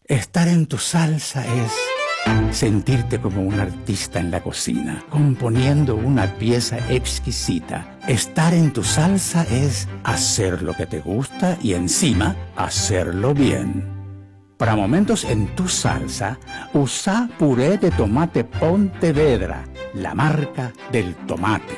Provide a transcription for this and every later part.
Estar en tu salsa es sentirte como un artista en la cocina, componiendo una pieza exquisita. Estar en tu salsa es hacer lo que te gusta y encima hacerlo bien. Para momentos en tu salsa, usa puré de tomate Pontevedra, la marca del tomate.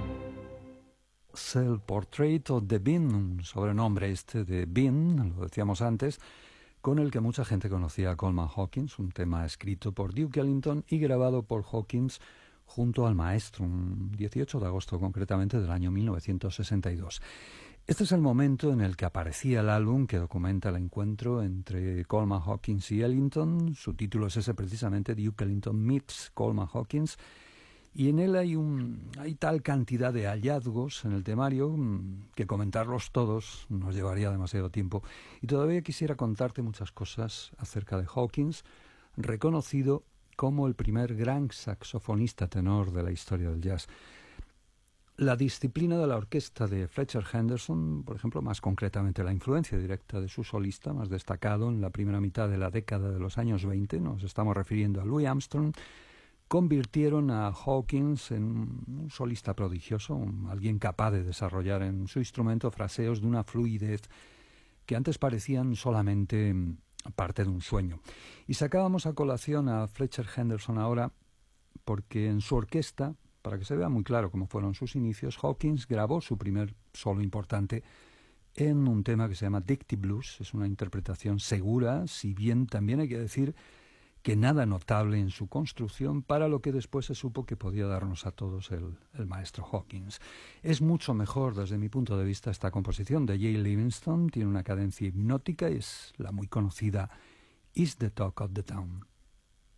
El Portrait of the Bean, un sobrenombre de Bean, lo decíamos antes, con el que mucha gente conocía a Coleman Hawkins, un tema escrito por Duke Ellington y grabado por Hawkins junto al maestro, un 18 de agosto concretamente del año 1962. Este es el momento en el que aparecía el álbum que documenta el encuentro entre Coleman Hawkins y Ellington. Su título es ese precisamente, Duke Ellington Meets Coleman Hawkins, y en él hay tal cantidad de hallazgos en el temario que comentarlos todos nos llevaría demasiado tiempo. Y todavía quisiera contarte muchas cosas acerca de Hawkins, reconocido como el primer gran saxofonista tenor de la historia del jazz. La disciplina de la orquesta de Fletcher Henderson, por ejemplo, más concretamente la influencia directa de su solista más destacado en la primera mitad de la década de los años 20, nos estamos refiriendo a Louis Armstrong, convirtieron a Hawkins en un solista prodigioso, alguien capaz de desarrollar en su instrumento fraseos de una fluidez que antes parecían solamente parte de un sueño. Y sacábamos a colación a Fletcher Henderson ahora porque en su orquesta, para que se vea muy claro cómo fueron sus inicios, Hawkins grabó su primer solo importante en un tema que se llama Dicty Blues. Es una interpretación segura, si bien también hay que decir que nada notable en su construcción para lo que después se supo que podía darnos a todos el maestro Hawkins. Es mucho mejor desde mi punto de vista esta composición de Jay Livingston, tiene una cadencia hipnótica y es la muy conocida Is the Talk of the Town.